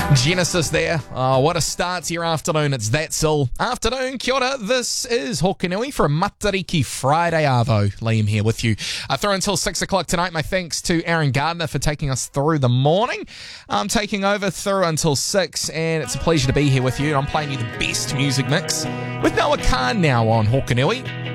Genesis there. Oh, what a start to your afternoon. It's That's All. Afternoon, kia ora. This is Hokanui for a Matariki Friday Arvo. Liam here with you. Through until 6 o'clock tonight. My thanks to Aaron Gardner for taking us through the morning. I'm taking over through until 6, and it's a pleasure to be here with you. I'm playing you the best music mix with Noah Khan now on Hokanui.